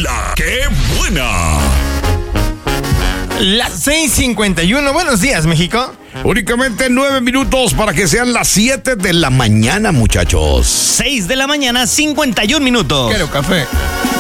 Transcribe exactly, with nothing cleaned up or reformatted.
La ¡Qué buena! Las seis cincuenta y uno. Buenos días, México. Únicamente nueve minutos para que sean las siete de la mañana, muchachos. seis de la mañana, cincuenta y un minutos. Quiero café.